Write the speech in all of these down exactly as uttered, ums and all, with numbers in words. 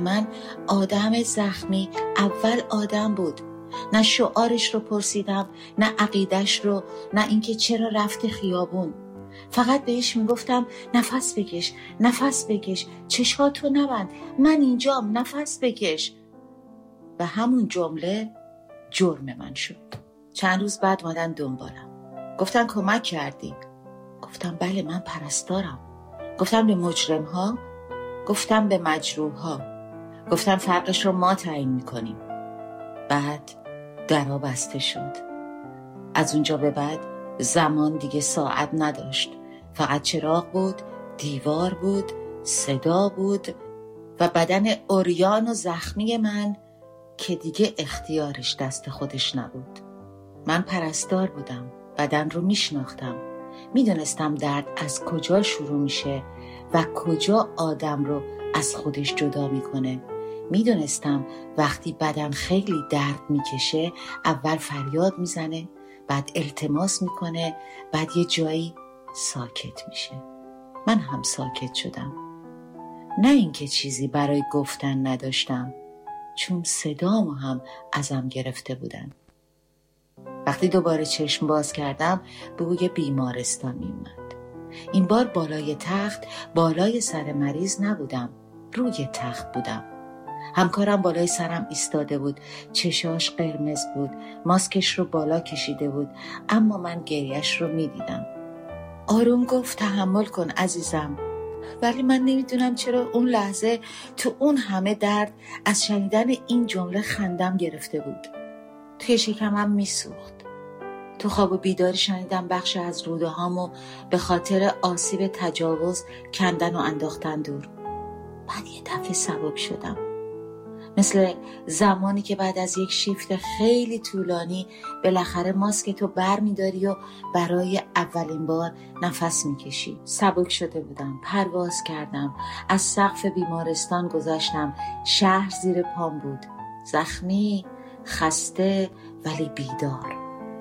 من آدم زخمی اول آدم بود. نه شعارش رو پرسیدم، نه عقیدش رو، نه اینکه چرا رفته خیابون. فقط بهش میگفتم نفس بکش، نفس بکش، چشاتو نبند، من اینجام، نفس بکش. و همون جمله جرم من شد. چند روز بعد مادن دنبالم، گفتن کمک کردی. گفتم بله، من پرستارم. گفتم به مجرم ها؟ گفتم به مجروح ها. گفتن فرقش رو ما تعیین میکنیم. بعد درا بسته شد. از اونجا به بعد زمان دیگه ساعت نداشت، فقط چراغ بود، دیوار بود، صدا بود و بدن عریان و زخمی من که دیگه اختیارش دست خودش نبود. من پرستار بودم، بدن رو میشناختم، میدونستم درد از کجا شروع میشه و کجا آدم رو از خودش جدا میکنه. میدونستم وقتی بدن خیلی درد میکشه اول فریاد میزنه، بعد التماس میکنه، بعد یه جایی ساکت میشه. من هم ساکت شدم، نه اینکه چیزی برای گفتن نداشتم، چون صدامو هم ازم گرفته بودن. وقتی دوباره چشم باز کردم بوی بیمارستان میومد. این بار بالای تخت، بالای سر مریض نبودم، روی تخت بودم. همکارم بالای سرم ایستاده بود، چشاش قرمز بود، ماسکش رو بالا کشیده بود، اما من گریهش رو میدیدم. آروم گفت تحمل کن عزیزم. ولی من نمیدونم چرا اون لحظه تو اون همه درد از شنیدن این جمله خندم گرفته بود. توی شکمم میسوخت. تو خواب و بیداری شنیدم بخش از روده هامو به خاطر آسیب تجاوز کندن و انداختن دور. بعد یه دفعه سبک شدم، مثل زمانی که بعد از یک شیفت خیلی طولانی بالاخره ماسکتو بر میداری و برای اولین بار نفس میکشی. سبک شده بودم، پرواز کردم، از سقف بیمارستان گذشتم، شهر زیر پام بود، زخمی، خسته ولی بیدار.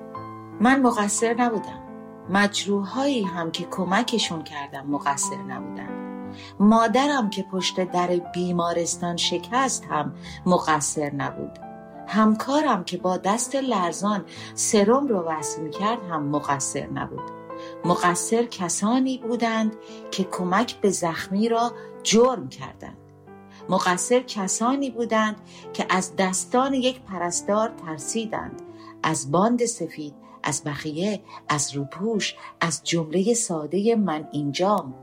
من مقصر نبودم، مجروحایی هم که کمکشون کردم مقصر نبودن. مادرم که پشت در بیمارستان شکست هم مقصر نبود. همکارم که با دست لرزان سرم رو وصل می‌کرد هم مقصر نبود. مقصر کسانی بودند که کمک به زخمی را جرم کردند. مقصر کسانی بودند که از دستان یک پرستار ترسیدند، از باند سفید، از بخیه، از روپوش، از جمله ساده من اینجام.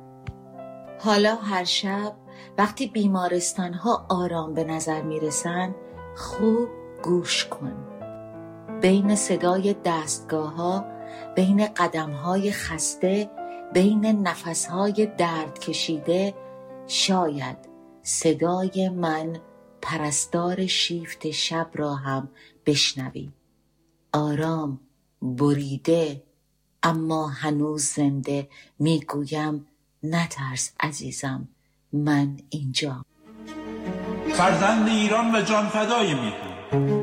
حالا هر شب وقتی بیمارستان ها آرام به نظر می رسن، خوب گوش کن. بین صدای دستگاه ها، بین قدم های خسته، بین نفس های درد کشیده، شاید صدای من پرستار شیفت شب را هم بشنوی. آرام، بریده، اما هنوز زنده میگویم نترس عزیزم، من اینجا. فرزند ایران و جان فدای میهن.